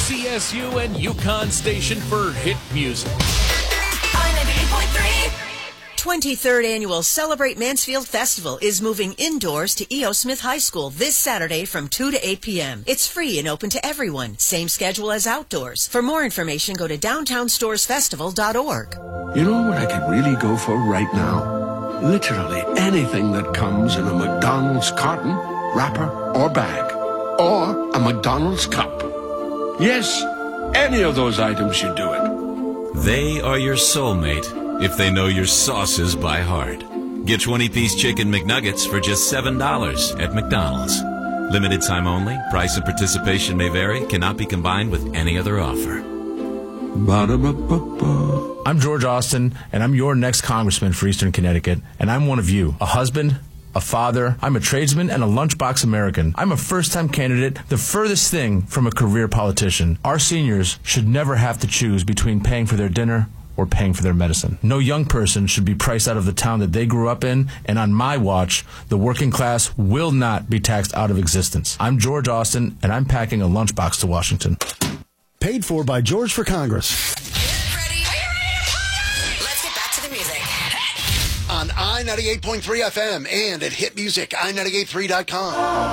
CSU and Yukon station for hit music. 23rd Annual Celebrate Mansfield Festival is moving indoors to E.O. Smith High School this Saturday from 2 to 8 p.m. It's free and open to everyone. Same schedule as outdoors. For more information, go to downtownstoresfestival.org. You know what I could really go for right now? Literally anything that comes in a McDonald's carton, wrapper, or bag. Or a McDonald's cup. Yes, any of those items should do it. They are your soulmate if they know your sauces by heart. Get 20-piece chicken McNuggets for just $7 at McDonald's. Limited time only. Price and participation may vary. Cannot be combined with any other offer. Ba-da-ba-ba-ba. I'm George Austin, and I'm your next congressman for Eastern Connecticut, and I'm one of you, a husband, a father, I'm a tradesman, and a lunchbox American. I'm a first-time candidate, the furthest thing from a career politician. Our seniors should never have to choose between paying for their dinner or paying for their medicine. No young person should be priced out of the town that they grew up in, and on my watch, the working class will not be taxed out of existence. I'm George Austin, and I'm packing a lunchbox to Washington. Paid for by George for Congress. Ready? Let's get back to the music. On I-98.3 FM and at hitmusic, I983.com.